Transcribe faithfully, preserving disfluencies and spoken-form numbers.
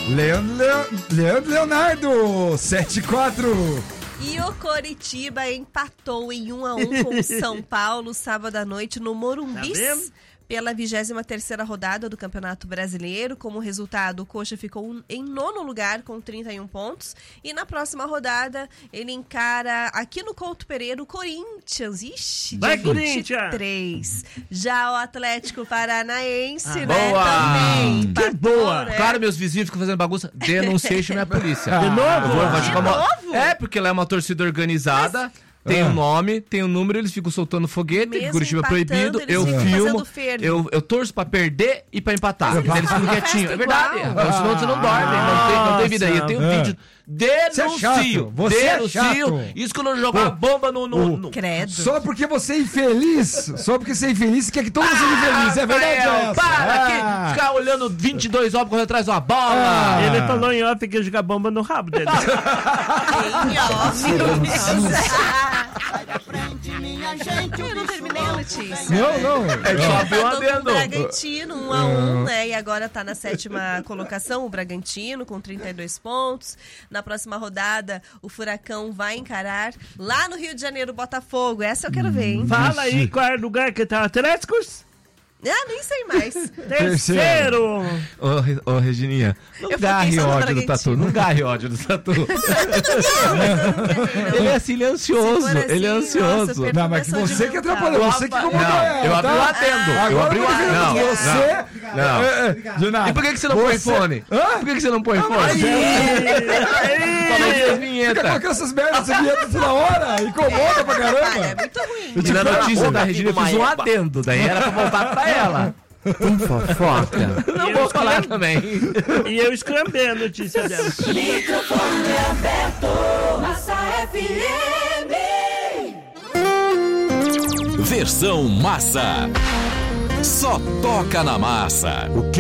Leandro, Leandro, Leandro Leonardo, sete a quatro. E o Coritiba empatou em um a um com o São Paulo sábado à noite no Morumbi. Tá pela vigésima terceira rodada do Campeonato Brasileiro. Como resultado, o Coxa ficou em nono lugar com trinta e um pontos. E na próxima rodada, ele encara aqui no Couto Pereira o Corinthians. Ixi, Vai, dia vinte e três. Já o Atlético Paranaense, ah, né, boa. também. Que empatou, boa. né? Claro, meus vizinhos ficam fazendo bagunça. Denunciei, chamei a polícia. De novo? Eu vou, vou De uma... novo? É, porque ela é uma torcida organizada. Mas... Tem o um nome, tem o um número, eles ficam soltando foguete, mesmo Curitiba é proibido, eu filmo, eu, eu torço pra perder e pra empatar. Eles, eles ficam quietinhos. É verdade, ah, senão você não dorme, não tem, não tem vida aí. Eu tenho um é. vídeo, denuncio, você é denuncio, chato. isso que eu não jogar bomba no... no, no... Credo. Só porque você é infeliz, só porque você é infeliz, você quer que todo mundo seja infeliz, é verdade Rafael, essa. para ah. aqui, ficar olhando vinte e dois homens correndo atrás de uma bola. Ah. Ele falou em off que ia jogar bomba no rabo dele. Em off, meu Deus. Eu não terminei a notícia. Não, não. Ele só empatou abriu com o adendo. Bragantino, um a um, né? E agora tá na sétima colocação, o Bragantino, com trinta e dois pontos. Na próxima rodada, o Furacão vai encarar lá no Rio de Janeiro, Botafogo. Essa eu quero ver, hein? Fala aí qual é o lugar que tá Atléticos? Ah, nem sei mais. Terceiro. Ô, ô, Regininha, não Eu garre foquei só no ódio do Bragantino. Tatu, não garre ódio do Tatu. Ele é silencioso, Se for assim, ele é ansioso. nossa, Não, mas que perturbação você de que mental. atrapalhou, você que incomodou Não, ela, eu abri tá? o adendo, eu Agora abri o eu tô adendo. vendo Não, você... não. É, é, de nada. E por que, que você não põe Você- fone? Hã? Por que, que você não põe fone? Falei Fica de vinheta. colocando essas merdas, essa vinheta toda hora, incomoda pra Olha, é caramba. muito ruim. E na notícia da Ô, Regina eu fiz um Maeba. adendo, daí era pra voltar pra ela. Tem fofoca? Não E vou eu falar escreve- também. E eu escambei a notícia dela. Microfone aberto, Massa F M. Versão massa. Só toca na massa.